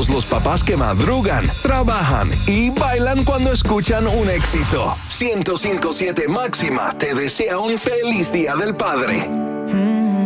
todos los papás que madrugan, trabajan y bailan cuando escuchan un éxito. 105.7 Máxima te desea un feliz Día del Padre.